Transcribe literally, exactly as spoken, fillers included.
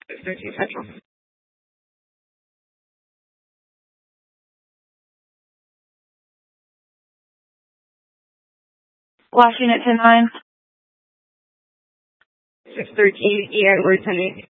six thirteen Central. Washington ten nine. six thirteen E. Edward ten eight.